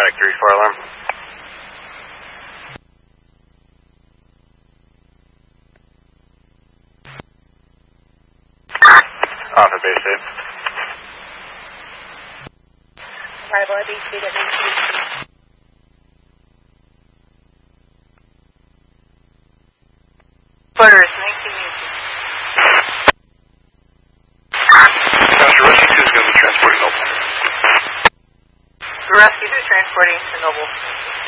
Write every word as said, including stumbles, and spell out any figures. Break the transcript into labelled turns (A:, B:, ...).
A: Medic three four alarm. Off at base eight.
B: Arrival at base eight at base eight. Quarters, nineteen eighty.
A: Master Rescue two is going to be transporting Noble.
B: Rescue two transporting to Noble.